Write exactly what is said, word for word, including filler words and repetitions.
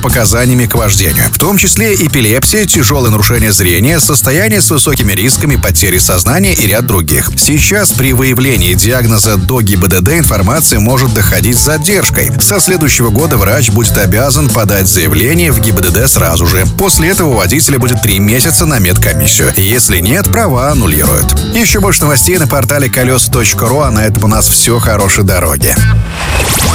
показаниями к вождению, в том числе эпилепсия, тяжелое нарушение зрения, состояние с высокими рисками потери сознания и ряд других. Сейчас при выявлении диагноза до ГИБДД информация может доходить с задержкой. Со следующего года врач будет обязан подать заявление в ГИБДД сразу же. После этого у водителя будет три месяца на медкомиссию. Если нет, права аннулируют. Еще больше новостей на портале колеса точка ру, а на этом у нас все. Хорошей дороги.